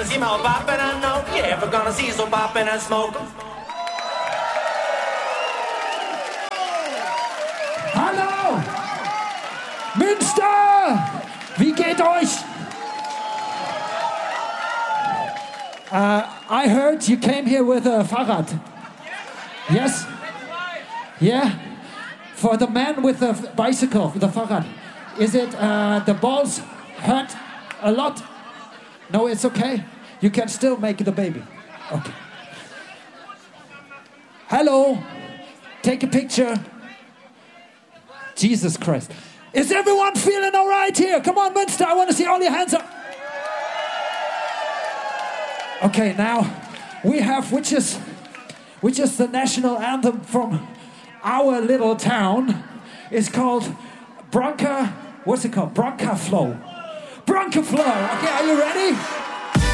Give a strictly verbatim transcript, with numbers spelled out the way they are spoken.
gonna see my poppin' and no, you ever gonna see so poppin' and smoke. Hallo! Münster! Wie geht euch? Uh, I heard you came here with a Fahrrad. Yes? Yeah? For the man with the bicycle, the Fahrrad. Is it uh, the balls hurt a lot? No, it's okay. You can still make the baby. Okay. Hello. Take a picture. Jesus Christ. Is everyone feeling all right here? Come on, Münster. I want to see all your hands up. Okay, now we have, which is, which is the national anthem from our little town. It's called Bronca, what's it called? Bronca Flow. Bronca Flow. Okay, are you ready?